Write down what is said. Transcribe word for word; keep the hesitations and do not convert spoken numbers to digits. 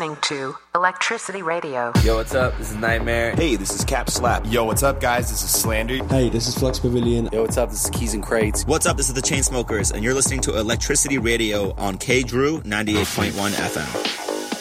listening to Electricity Radio. Yo, what's up? This is Nightmare. Hey, this is Cap Slap. Yo, what's up, guys? This is Slander. Hey, this is Flux Pavilion. Yo, what's up? This is Keys and Crates. What's up? This is the Chainsmokers, and you're listening to Electricity Radio on K Drew ninety-eight point one F M.